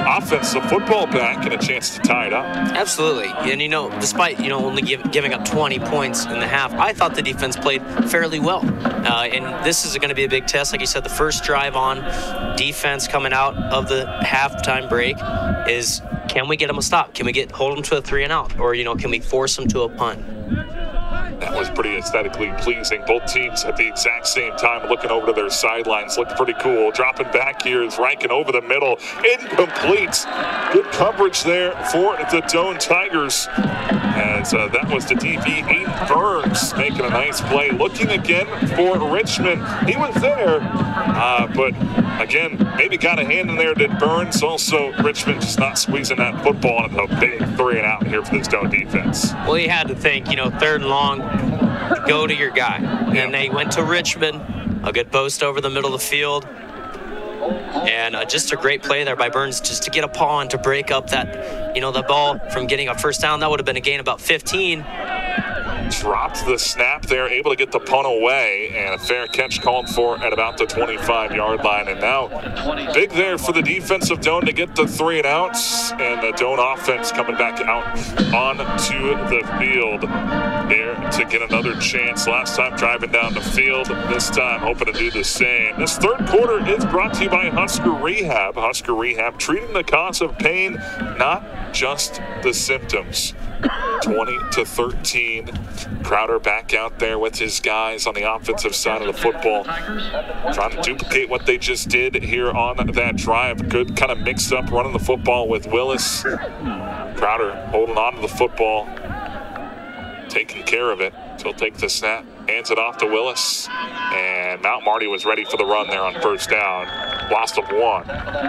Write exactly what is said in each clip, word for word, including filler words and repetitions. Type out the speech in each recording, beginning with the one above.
offensive football back and a chance to tie it up. Absolutely. And, you know, despite, you know, only give, giving up twenty points in the half, I thought the defense played fairly well. Uh, and this is going to be a big test. Like you said, the first drive on defense coming out of the halftime break is, can we get them a stop? Can we get hold them to a three and out? Or, you know, can we force them to a punt? That was pretty aesthetically pleasing. Both teams at the exact same time looking over to their sidelines. Looked pretty cool. Dropping back here is Rankin over the middle. Incomplete. Good coverage there for the Doane Tigers. As uh, that was to D B eight Burns making a nice play. Looking again for Richmond. He was there, uh, but again, maybe got a hand in there did Burns. Also, Richmond just not squeezing that football into a big three and out here for this Doane defense. Well, you had to think, you know, third and long, go to your guy. And they went to Richmond, a good post over the middle of the field. And uh, just a great play there by Burns just to get a paw and to break up that, you know, the ball from getting a first down. That would have been a gain about fifteen. Dropped the snap there, able to get the punt away, and a fair catch called for at about the twenty-five-yard line. And now, big there for the defense of Doane to get the three and outs, and the Doane offense coming back out onto the field there to get another chance. Last time driving down the field, this time hoping to do the same. This third quarter is brought to you by Husker Rehab. Husker Rehab, treating the cause of pain, not just the symptoms. twenty to thirteen. Crowder back out there with his guys on the offensive side of the football, trying to duplicate what they just did here on that drive. Good kind of mix up running the football with Willis. Crowder holding on to the football, taking care of it. He'll take the snap, hands it off to Willis, and Mount Marty was ready for the run there on first down. Lost of one.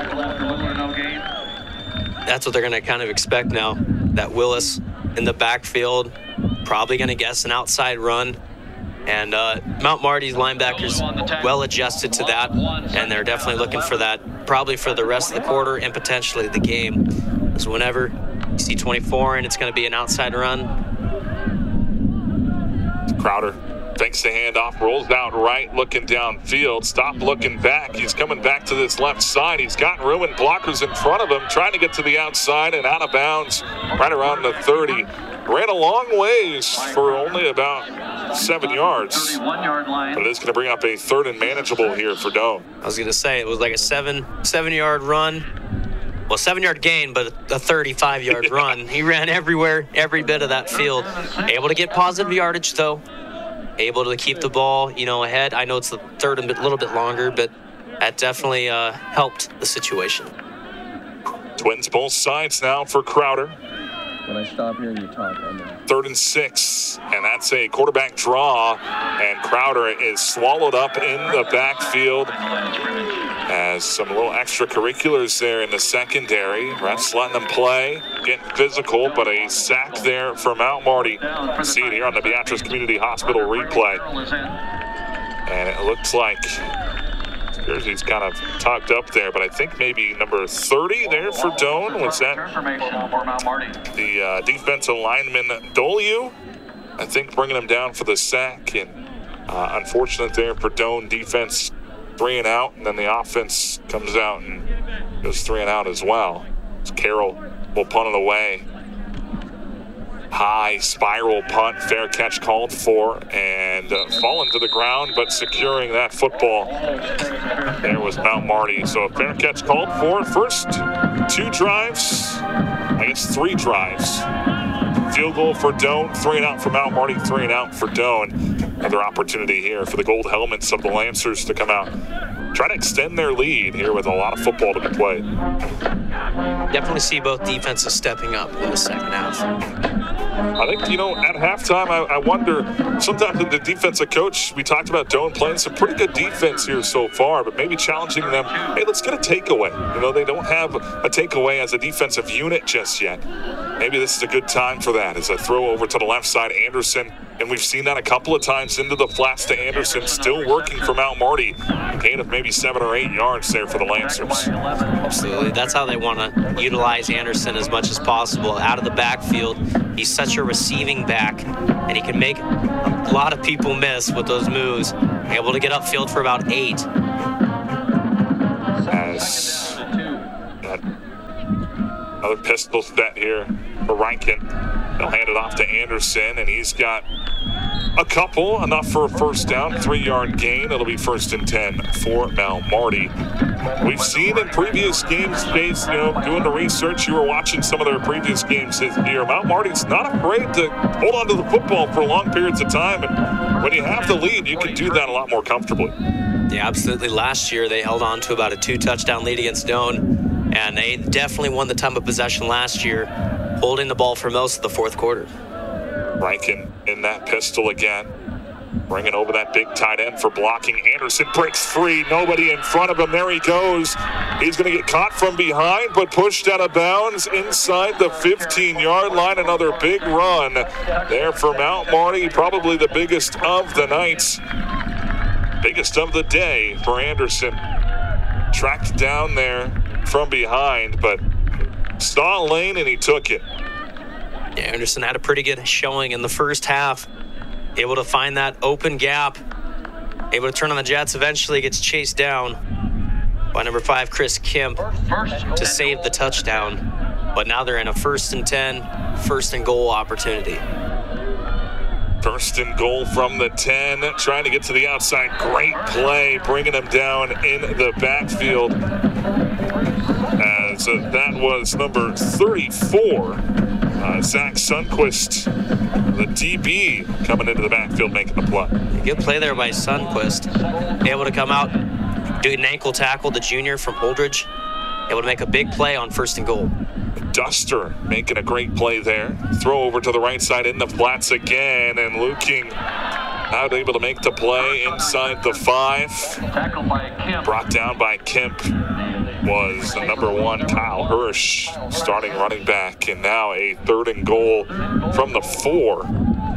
That's what they're going to kind of expect now, that Willis in the backfield, probably going to guess an outside run. And uh, Mount Marty's linebackers well adjusted to that, and they're definitely looking for that probably for the rest of the quarter and potentially the game. Because whenever you see twenty-four and it's going to be an outside run. Crowder takes the handoff, rolls out right, looking downfield. Stop looking back. He's coming back to this left side. He's got room and blockers in front of him, trying to get to the outside and out of bounds right around the thirty. Ran a long ways for only about seven yards. But it is going to bring up a third and manageable here for Doane. I was going to say, it was like a seven, seven-yard run. Well, seven-yard gain, but a thirty-five-yard run. He ran everywhere, every bit of that field. Able to get positive yardage, though. Able to keep the ball, you know, ahead. I know it's the third and a little bit longer, but that definitely uh, helped the situation. Twins both sides now for Crowder. When I stop here and you talk, I know. Third and six, and that's a quarterback draw, and Crowder is swallowed up in the backfield as some little extracurriculars there in the secondary. Refs letting them play, getting physical, but a sack there for Mount Marty. See it here on the Beatrice Community Hospital replay. And it looks like jersey's kind of tucked up there, but I think maybe number thirty there for Doane. Was that the uh, defensive lineman Doliu? I think bringing him down for the sack, and uh, unfortunate there for Doane defense, three and out, and then the offense comes out and goes three and out as well. So Carroll will punt it away. High spiral punt, fair catch called for, and uh, falling to the ground, but securing that football. There was Mount Marty. So a fair catch called for. First two drives, I guess three drives. Field goal for Doane, three and out for Mount Marty, three and out for Doane. Another opportunity here for the gold helmets of the Lancers to come out, try to extend their lead here with a lot of football to be played. Definitely see both defenses stepping up in the second half. I think, you know, at halftime, I, I wonder, sometimes the defensive coach, we talked about Doane playing some pretty good defense here so far, but maybe challenging them, hey, let's get a takeaway. You know, they don't have a takeaway as a defensive unit just yet. Maybe this is a good time for that, as a throw over to the left side, Anderson, and we've seen that a couple of times into the flats to Anderson, still working for Mount Marty. Gain of maybe seven or eight yards there for the Lancers. Absolutely. That's how they want to utilize Anderson as much as possible. Out of the backfield, he's such a receiving back, and he can make a lot of people miss with those moves. Able to get upfield for about eight. As that Another pistol set here for Rankin. They'll hand it off to Anderson, and he's got a couple, enough for a first down, three-yard gain. It'll be first and ten for Mount Marty. We've seen in previous games, Chase, you know, doing the research, you were watching some of their previous games this year. Mount Marty's not afraid to hold on to the football for long periods of time, and when you have the lead, you can do that a lot more comfortably. Yeah, absolutely. Last year, they held on to about a two-touchdown lead against Doane, and they definitely won the time of possession last year, holding the ball for most of the fourth quarter. Rankin in that pistol again. Bringing over that big tight end for blocking. Anderson breaks free. Nobody in front of him. There he goes. He's going to get caught from behind, but pushed out of bounds inside the fifteen-yard line. Another big run there for Mount Marty. Probably the biggest of the night. Biggest of the day for Anderson. Tracked down there from behind, but saw a lane and he took it. Yeah, Anderson had a pretty good showing in the first half. Able to find that open gap. Able to turn on the Jets. Eventually gets chased down by number five, Chris Kemp, to save the touchdown. But now they're in a first and ten, first and goal opportunity. First and goal from the ten, trying to get to the outside. Great play, bringing him down in the backfield. As uh, that was number thirty-four. Uh, Zach Sundquist, the D B, coming into the backfield, making the play. Good play there by Sundquist. Able to come out, do an ankle tackle, the junior from Holdridge. Able to make a big play on first and goal. Duster making a great play there. Throw over to the right side in the flats again, and looking not able to make the play inside the five. Brought down by Kemp was the number one, Kyle Hirsch, starting running back, and now a third and goal from the four.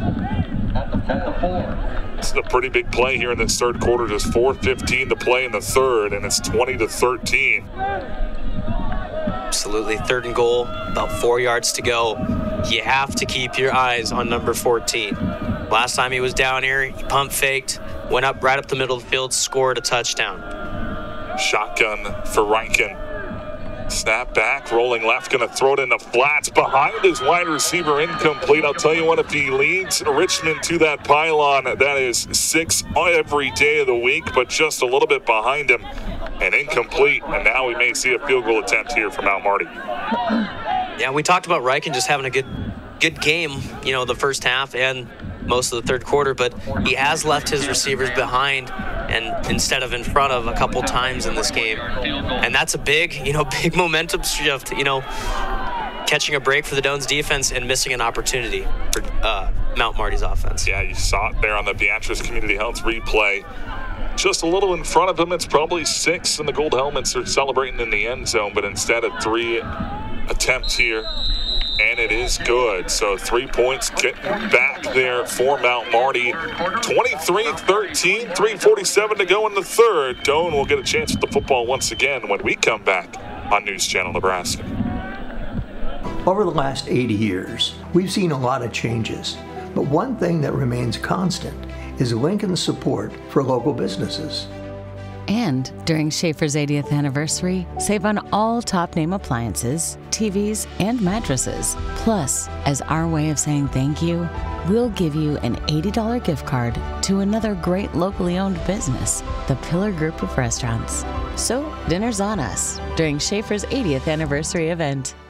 This is a pretty big play here in this third quarter. Just four fifteen to play in the third, and it's twenty to thirteen. Absolutely, third and goal, about four yards to go. You have to keep your eyes on number fourteen. Last time he was down here, he pump faked, went up right up the middle of the field, scored a touchdown. Shotgun for Rankin. Snap back, rolling left, going to throw it in the flats behind his wide receiver, incomplete. I'll tell you what, if he leads Richmond to that pylon, that is six every day of the week, but just a little bit behind him and incomplete. And now we may see a field goal attempt here from Mount Marty. Yeah, we talked about Riken just having a good, good game, you know, the first half and most of the third quarter, but he has left his receivers behind and instead of in front of a couple times in this game. And that's a big, you know, big momentum shift, you know, catching a break for the Doane's defense and missing an opportunity for uh, Mount Marty's offense. Yeah, you saw it there on the Beatrice Community Health replay. Just a little in front of him. It's probably six, and the Gold Helmets are celebrating in the end zone, but instead of three attempts here, and it is good. So three points getting back there for Mount Marty. twenty-three thirteen, three forty-seven to go in the third. Doane will get a chance with the football once again when we come back on News Channel Nebraska. Over the last eighty years, we've seen a lot of changes, but one thing that remains constant is Lincoln's support for local businesses. And during Schaefer's eightieth anniversary, save on all top name appliances, T Vs, and mattresses. Plus, as our way of saying thank you, we'll give you an eighty dollars gift card to another great locally owned business, the Pillar Group of Restaurants. So, dinner's on us during Schaefer's eightieth anniversary event.